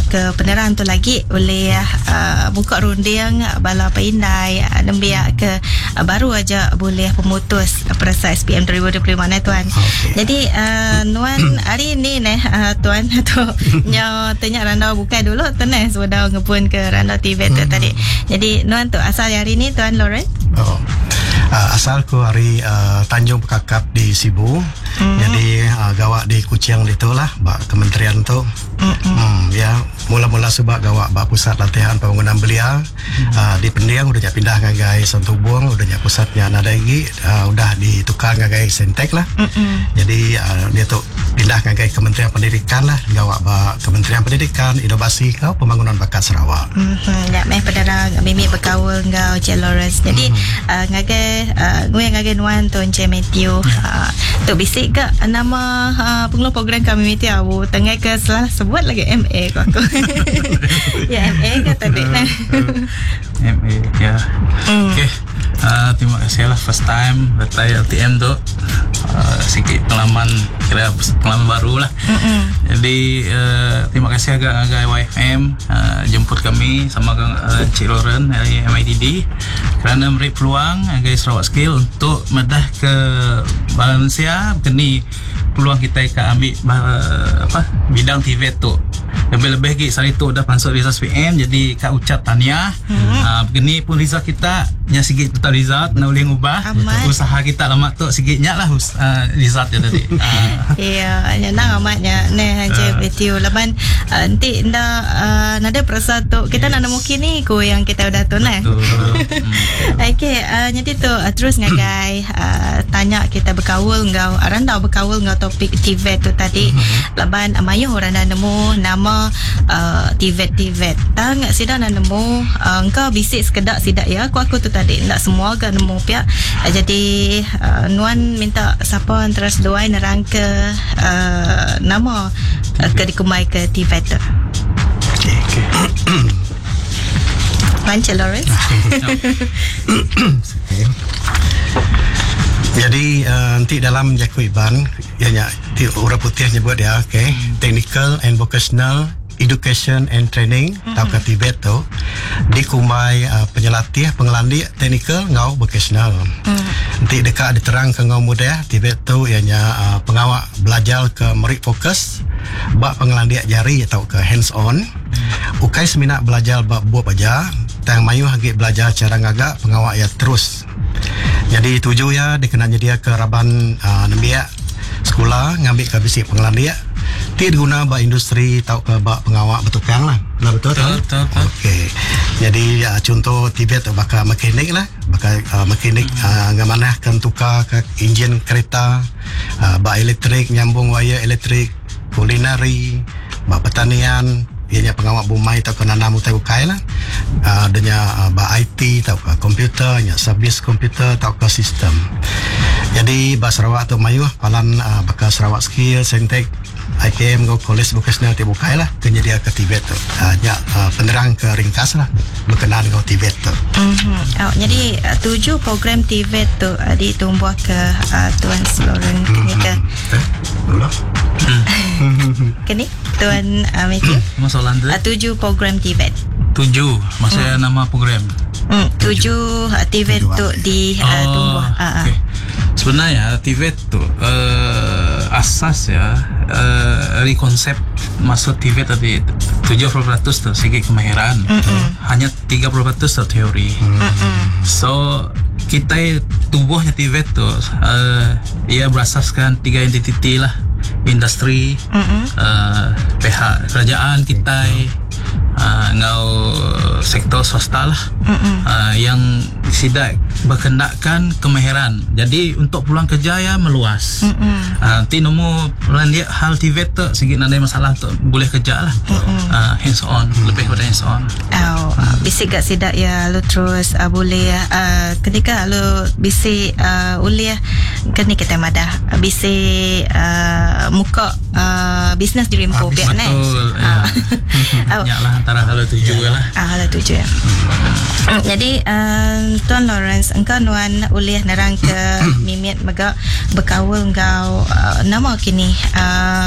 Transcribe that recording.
ke penerang tu lagi boleh buka runding bala paindai nembiak ke baru aja boleh pemutus perasa SPM 2025 ni tuan. Jadi nuan hari ni tuan tu nya tanya randau bukan dulu tu sudah ngepun ke randau TV tu tadi. Jadi nuan tu asal hari ni tuan Lauren? Asalku hari Tanjung Pekakap di Sibu. Jadi gawak di Kuching itu lah kementerian tu. Ya mula-mula sebab gawak pusat latihan pembangunan belia di Pendiang udah pindah ngagai Santubong, udah pusatnya nada lagi udah ditukar ngagai Sentek lah. Jadi dia tu pindah ngagai Kementerian Pendidikan lah, gawak Kementerian Pendidikan, Inovasi kau Pembangunan Bakat Sarawak. Ya meh penerang mimi berkaul ngau Cik Lawrence. Jadi ngagai nuan tu Encik Matthew tu bisik ke nama pengelola program kami Matthew tengah ke salah sebut lagi MA ko aku. Ya MA ke tadi MA ya. Okey. Terima kasih lah first time datang LTM tu. Sikit pengalaman baru lah. Jadi terima kasih agak YFM jemput kami sama Cik Lauren dari MIDD kerana memberi peluang agak Sarawak Skill untuk medah ke Malaysia kini peluang kita ambil bidang TVET tu. Lebih-lebih lagi saat itu dah pansut result SPM, jadi Kak ucap tahniah. Begini pun result kita nya sikit betul result nak boleh ubah usaha kita lama tu sikitnya lah result dia tadi. Ya nyenang amatnya Encik Matthew laban nanti nada perasa tu kita nak nemu kini ko yang kita udah tu okey jadi tu terus ngagai tanya kita berkaul ngau randau berkaul ngau topik TVET tu tadi laban amayo orang dah nemu nama TVET tang sida nak nemu engkau bisik sekedak sidak ya aku tu tadi tak semua agak nemu pihak. Jadi nuan minta siapa terus doai nerang ke nama ke dikumai ke TVET tu. Okey. Panca Lawrence. Jadi nanti dalam Jaku Iban orang putih nyebut dia Technical and Vocational Education and Training atau TVET tu dikumai penyelatih pengelandi teknikal ngau vocational. Nanti dekat diterang ke ngau mudah TVET tu ianya pengawak belajar ke merit fokus bak pengelandi jari atau ke hands on. Ukai seminat belajar bak buat aja tang mayu hagi belajar cara ngagak pengawak ya terus. Jadi tuju ya dikenanya dia ke Raban nembiak sekolah ngambil ke bisik pengelandi tidak guna bak industri atau ke bak pengawak bertukang lah. Betul. Okey. Jadi contoh TVET bakal mekanik lah, bakal mekanik ngamanah kan tukar ke enjin kereta, bak elektrik nyambung wire elektrik, kulineri, bak pertanian, ianya pengawak bumai atau ke nanam utai lah. Adanya bak IT atau ke komputer, nya servis komputer atau ke sistem. Jadi bak Sarawak tu mayu palan bakal Sarawak Skill Sentek IKM go College Vocational dibuka lah penyedia ke TVET tu. Penerang ke ringkas lah berkenaan dengan TVET tu. Jadi 7 program TVET tu ditumbuh ke Tuan Lauren kini ke. Kini Tuan Matthew. Masalah tu. 7 program TVET. 7 maksudnya nama program. 7 TVET tu ditumbuh. Okay. Sebenarnya TVET tu asas ya dari konsep masuk TVET tadi 70% tu segi kemahiran, hanya 30% tu teori. So kita tubuhnya TVET tu ia berasaskan 3 entiti lah, industri, pihak kerajaan kita, ngau sektor swasta lah, yang tidak berkendakkan kemahiran. Jadi untuk peluang kerja ya meluas. Nanti nombor dia hal TVET tu segi ada masalah tu boleh kerja lah, hands on, lebih pada hands on. Bisik gak sidak ya lu terus boleh ketika lu bisik uliah kini kita madah bisik muka bisnes di Rimpo pihak ni. Betul. Lah antara hal 7 lah. Hal 7 ya. Jadi Tuan Lawrence engkau nuan uliah nerang ke mimit mega berkawal engkau nama kini